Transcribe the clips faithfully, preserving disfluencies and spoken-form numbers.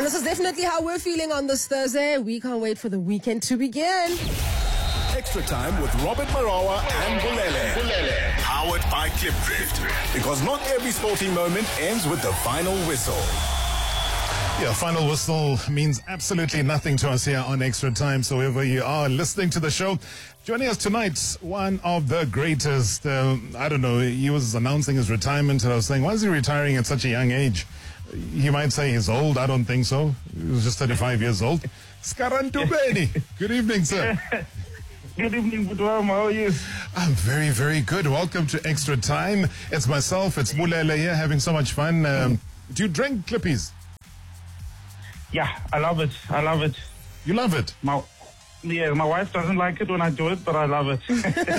this is definitely how we're feeling on this Thursday. We can't wait for the weekend to begin. Extra Time with Robert Marawa and Bulele. Bulele. Powered by Klipdrift. Because not every sporting moment ends with the final whistle. Yeah, final whistle means absolutely nothing to us here on Extra Time. So wherever you are listening to the show, joining us tonight, one of the greatest. Uh, I don't know, he was announcing his retirement and I was saying, why is he retiring at such a young age? He might say he's old. I don't think so. He was just thirty-five years old. Scara Ntubeni. Good evening, sir. Good evening, Budwam. How are you? I'm very, very good. Welcome to Extra Time. It's myself, it's Bulele here, having so much fun. Um, do you drink Clippies? Yeah, I love it. I love it. You love it? My, yeah, my wife doesn't like it when I do it, but I love it.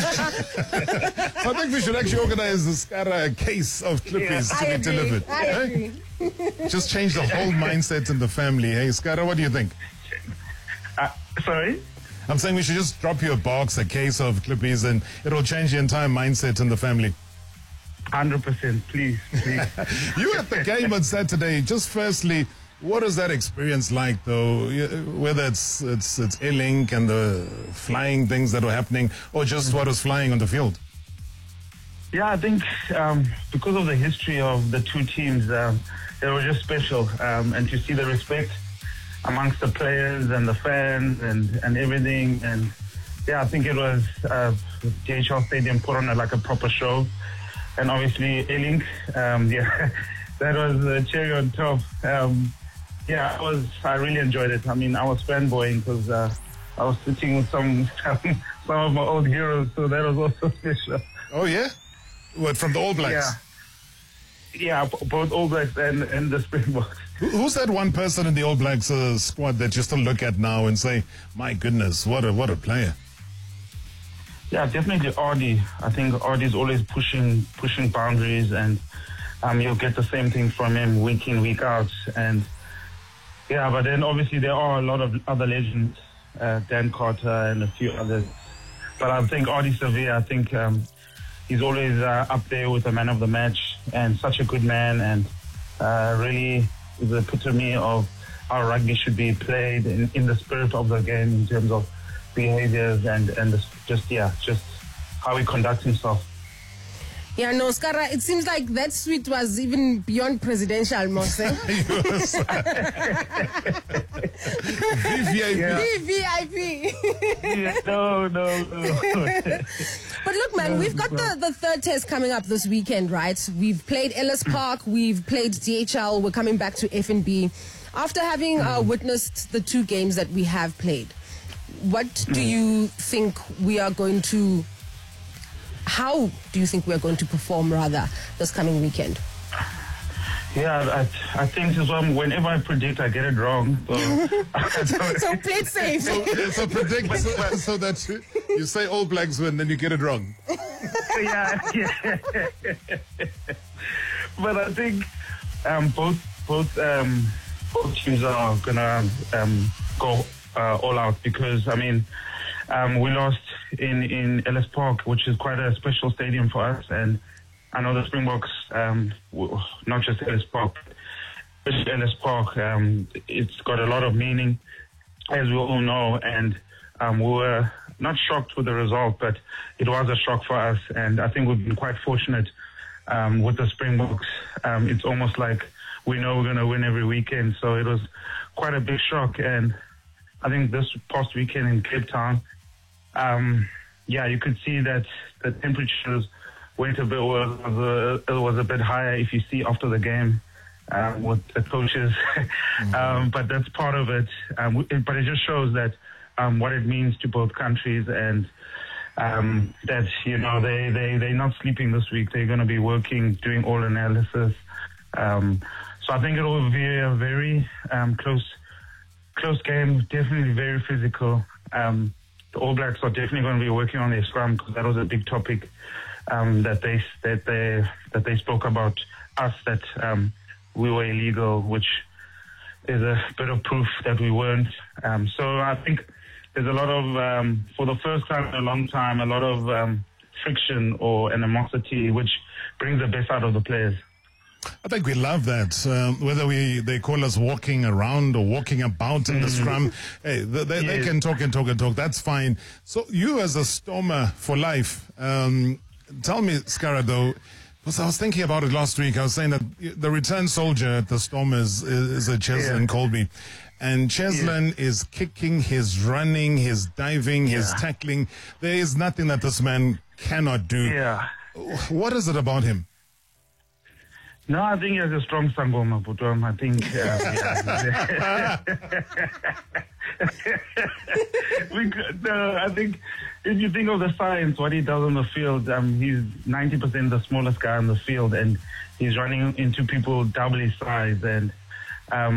I think we should actually organize the Scara a case of Clippies Yeah. to I be agree. delivered. I agree. Just change the whole mindset in the family. Hey, Scara, what do you think? Uh, sorry? I'm saying we should just drop you a box, a case of Clippies, and it'll change the entire mindset in the family. one hundred percent, please, please. You at the game on Saturday, just firstly, what is that experience like, though? Whether it's it's it's A-Link and the flying things that were happening, or just what was flying on the field? Yeah, I think um, because of the history of the two teams, um, it was just special. Um, and to see the respect amongst the players and the fans and, and everything. And yeah, I think it was uh, D H L Stadium put on a, like a proper show. And obviously A-Link, um, yeah, that was a cherry on top. Um, yeah, I was, I really enjoyed it. I mean, I was fanboying because uh, I was sitting with some, some of my old heroes, so that was also special. Oh, yeah? What, from the All Blacks? Yeah, yeah, both All Blacks and, and the Springboks. Who's that one person in the All Blacks uh, squad that you still look at now and say, my goodness, what a what a player? Yeah, definitely Audi. I think Audi's always pushing pushing boundaries, and um, you'll get the same thing from him week in, week out. And yeah, but then obviously there are a lot of other legends, uh, Dan Carter and a few others. But I think Audi Sevilla, I think um, he's always uh, up there with the man of the match, and such a good man, and uh, really is the epitome of how rugby should be played in, in the spirit of the game in terms of behaviors and, and the, just, yeah, just how he conducts himself. Yeah, no, Scara, it seems like that suite was even beyond presidential, Mose. V V I P. Yeah. V V I P. Yeah, no, no, no. But look, man, we've got the, the third test coming up this weekend, right? We've played Ellis Park, we've played D H L, we're coming back to F N B. After having uh, witnessed the two games that we have played, what do you think we are going to, how do you think we are going to perform, rather, this coming weekend? Yeah, I, I think as well, whenever I predict, I get it wrong. So, So play it safe. So, so predict so, so that you, you say All Blacks win, then you get it wrong. yeah, yeah. But I think um, both both um, both teams are gonna um, go uh, all out, because I mean um, we lost in in Ellis Park, which is quite a special stadium for us, and I know the Springboks, um, w- not just Ellis Park, but Ellis Park, um, it's got a lot of meaning, as we all know, and um, we were not shocked with the result, but it was a shock for us, and I think we've been quite fortunate um, with the Springboks. Um, it's almost like we know we're going to win every weekend, so it was quite a big shock, and I think this past weekend in Cape Town, um, yeah, you could see that the temperatures went a bit was, was a, it was a bit higher if you see after the game um, with the coaches, mm-hmm. um, but that's part of it. Um, but it just shows that um, what it means to both countries, and um, that you know they they they're not sleeping this week. They're going to be working, doing all analysis. Um, so I think it will be a very um, close close game. Definitely very physical. Um, the All Blacks are definitely going to be working on their scrum, because that was a big topic. Um, that they that they that they spoke about us, that um, we were illegal, which is a bit of proof that we weren't. Um, so I think there's a lot of, um, for the first time in a long time, a lot of um, friction or animosity, which brings the best out of the players. I think we love that. Um, whether we they call us walking around or walking about in the scrum, hey, they, they, Yes. they can talk and talk and talk. That's fine. So you as a Stormer for life, um, tell me, Skara, though, because I was thinking about it last week. I was saying that the return soldier at the Stormers is, is a Cheslin Yeah. Colby. And Cheslin is kicking, his running, his diving, his Yeah. tackling. There is nothing that this man cannot do. Yeah. What is it about him? No, I think he has a strong sangoma, but um, I think, uh, yeah. we, could- no, I think if you think of the science, what he does on the field, um, he's ninety percent the smallest guy on the field, and he's running into people double his size, and um,